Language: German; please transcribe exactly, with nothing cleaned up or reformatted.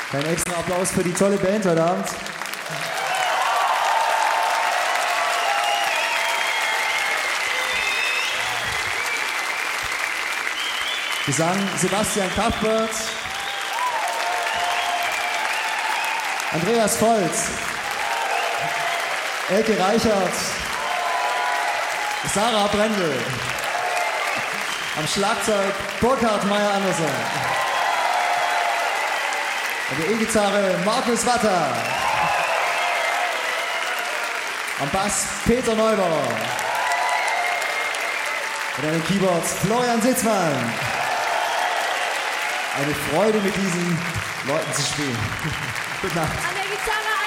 Ein extra Applaus für die tolle Band heute Abend. Gesang Sebastian Kappert, Andreas Volz, Elke Reichert, Sarah Brendel, am Schlagzeug Burkhard Meyer-Andersen, an der E-Gitarre Markus Watter, am Bass Peter Neubauer und an den Keyboards Florian Sitzmann. Eine Freude, mit diesen Leuten zu spielen. Gute Nacht. An der Gitarre